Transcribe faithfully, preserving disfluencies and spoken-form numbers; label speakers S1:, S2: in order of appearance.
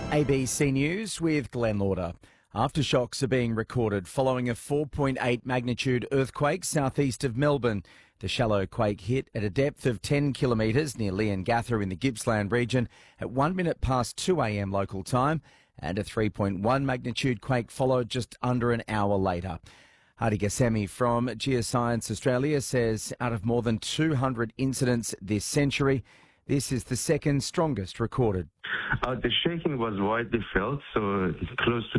S1: A B C News with Glenn Lauder. Aftershocks are being recorded following a four point eight magnitude earthquake southeast of Melbourne. The shallow quake hit at a depth of ten kilometres near Leongatha in the Gippsland region at one minute past two a m local time, and a three point one magnitude quake followed just under an hour later. Hadi Gassemi from Geoscience Australia says out of more than two hundred incidents this century, this is the second strongest recorded.
S2: Uh, the shaking was widely felt, so close to